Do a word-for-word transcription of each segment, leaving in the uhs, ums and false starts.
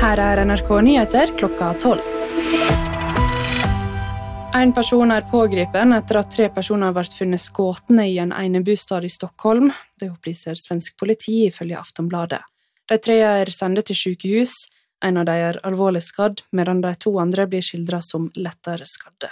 Her er N R K Nyheter klokka tolv. En person er pågripen etter at tre personer har vært funnet skåtne i en enebostad i Stockholm. Det opplyser svensk politi ifølge Aftonbladet. De tre er sendt til sykehus. En av dem er alvorlig skadd, medan de to andre blir skildret som lettere skadde.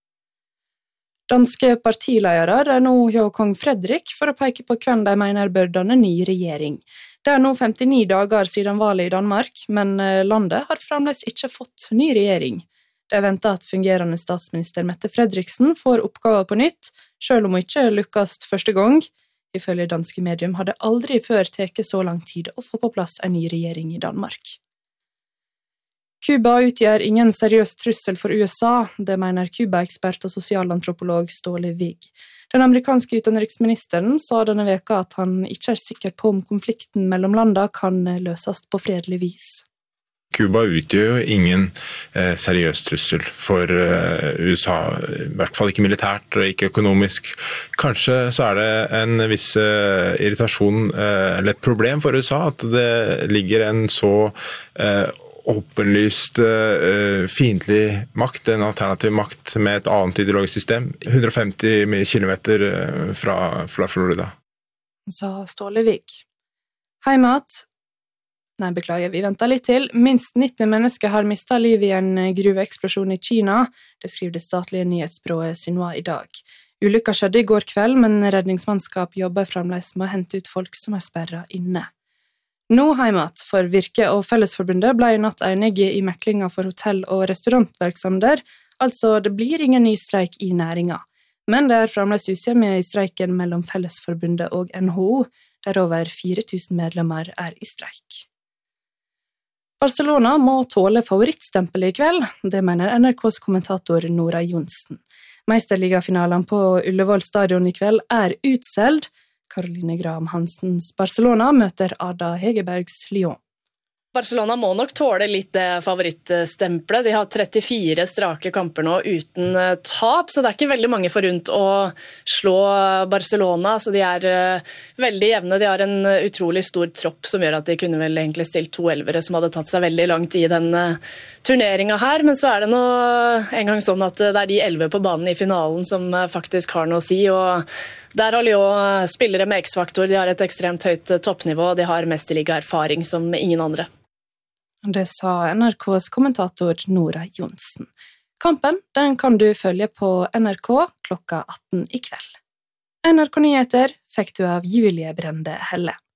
Danske partiledere er nå hos kong Fredrik for å peke på hvem de mener bør danne ny regjering. Det er nå femtini dager siden valget i Danmark, men landet har fremdeles ikke fått ny regjering. Det er ventet at fungerende statsminister Mette Frederiksen får oppgaver på nytt, selv om hun ikke lykkes første gang. Ifølge danske medium hadde aldri før tatt så lang tid å få på plass en ny regjering i Danmark. Kuba utgjør ingen seriøs trussel for U S A, det mener Kuba-ekspert og sosialantropolog Ståle Wig. Den amerikanske utenriksministeren sa denne veka at han ikke er sikker på om konflikten mellom landene kan løses på fredelig vis. Kuba utgjør jo ingen eh, seriøs trussel for eh, U S A, i hvert fall ikke militært og ikke økonomisk. Kanskje så er det en viss eh, irritasjon eh, eller et problem for U S A at det ligger en så eh, åpenlyst uh, fiendtlig makt, en alternativ makt med et annet ideologisk system, hundre og femti kilometer fra, fra Florida. Sa Ståle Vig. Heimat. Nei, beklager, vi venter litt til. Minst nitti mennesker har mistet liv i en gruveeksplosjon i Kina, det skriver det statlige nyhetsbyrået Xinhua i dag. Ulykka skjedde i går kveld, men redningsmannskap jobber fremdeles med å hente ut folk som er sperret inne. Nå heimat, for Virke og Fellesforbundet ble i natt enige i meklinga for hotell- og restaurantvirksomheter, altså det blir ingen ny streik i næringa. Men det er fremdeles usemje i streiken mellom Fellesforbundet og N H O, der over fire tusen medlemmer er i streik. Barcelona må tåle favorittstempelet i kveld, det mener N R K's kommentator Nora Johnsen. Meisterligafinalen på Ullevål stadion i kveld er utsolgt. Caroline Graham Hansens Barcelona møter Ada Hegerbergs Lyon. Barcelona må nok tåle litt det favorittstempelet. De har trettifire strake kamper nå uten tap, så det er ikke veldig mange forunt å slå Barcelona. Så de er veldig jevne. De har en utrolig stor tropp som gjør at de kunne vel egentlig stilt to elvere som hadde tatt seg veldig langt i den turneringen her. Men så er det nå en gang sånn at det er de elleve på banen i finalen som faktisk har noe å si. Og der har Lyon spillere med X-faktor. De har et ekstremt høyt toppnivå, og de har mesterliga-erfaring som ingen andre. Det sa N R K's kommentator Nora Johnsen. Kampen den kan du følge på N R K klokka atten i kveld. N R K Nyheter fikk du av Julie Brende Helle.